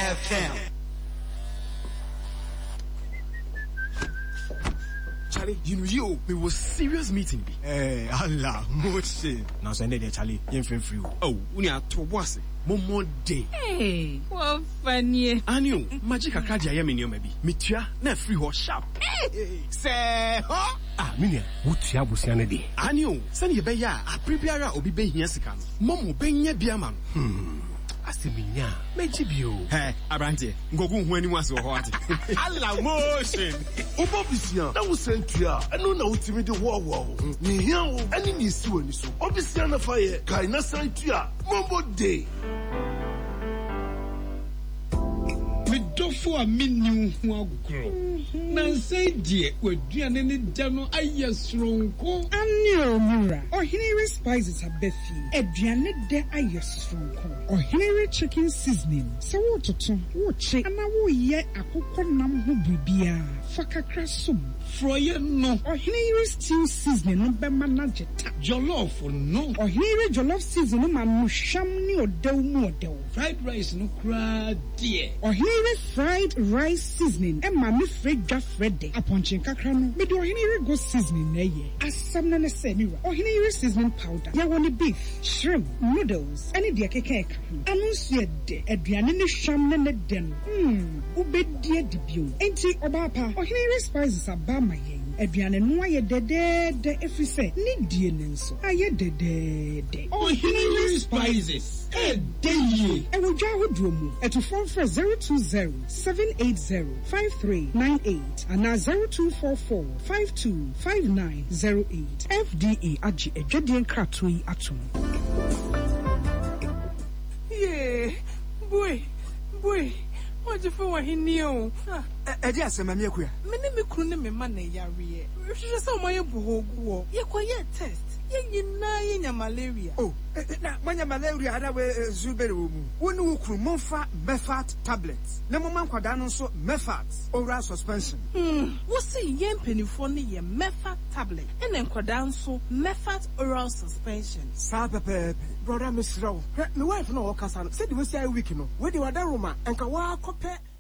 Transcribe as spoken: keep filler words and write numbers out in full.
F M. Charlie, you know you, we was serious meeting. Eh, Allah, motion. Now send it there, Charlie. You ain't free. Oh, we are to was Momo day. Hey, what funny. Anyo, magic akadia yemi maybe. Mitua, na free horse sharp. Hey, say, huh? Ah, minia, wutia busiane de. Anyo, send ye be ya, a prepare obi be here sikan. Momo be nye biaman. Hmm. Asiminya, mejibio. Hey, Abranti, ngogu when you was so hot. Allah motion. Obobisia, that was sent to ya. I know now ultimate war war. Ni hiao, any ni siwe ni so. Obisia na fire, kaina sent to ya. Mombo day. Midofo a minu ho agro. Na say die waduane ne da no ayesronko. Anyo mura. Ohinere spices abefi. Aduane de ayesronko. Ohinere chicken seasoning. Se wo toto, wo che, ana wo ye akokɔ nam ho bibia. Fakakra sum. Froye no. Ohinere stew seasoning no be manageta. Jollof no. Ohinere jollof seasoning ma no sham ni odew mu odew. Fried rice no kra die. Ohinere fried rice seasoning e ma me fredwa frede. Aponchin kakra no. Me de ohinere go seasoning na ye. Asam na na se miwa. Ohinere seasoning powder. Ya woni beef, shrimp, noodles, any de keke ka. Anu nso ye de. Aduane ne sham na ne de no. Hmm, ubedie de bio. Enti obapa. Ohinere spices abama ye. Aduane no aye dedede efise ni die ne nso aye dedede. Ohinere spices e dey e wo dwa hodro mu eto phone for zero two zero seven eight zero five three nine eight and zero two four four five two five nine zero eight. F D A agi edwadien krato yi atom. Yeah, boy, boy. What you for what he knew? Eh, just a mammy. Many me couldn't me money, Yari. She just saw my boho. You quiet test. You na in malaria. Oh, when your malaria had a way Zuberu. One who could Monfa Mefat tablets. No moment quadano so Mefat oral suspension. Hmm, what's a yen penny for me a Mefat tablet and then quadanso Mefat oral suspension. Sabe, brother Miss Rowe. My wife no Casan said we say a week no. Where do you want that Roma and Kawa copy?